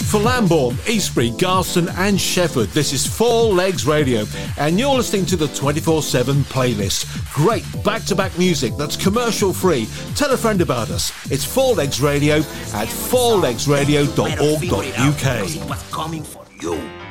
For Lambourne, Eastbury, Garston and Shefford, this is Four Legs Radio, and you're listening to the 24/7 playlist. Great back-to-back music that's commercial-free. Tell a friend about us. It's Four Legs Radio at fourlegsradio.org.uk. It was coming for you.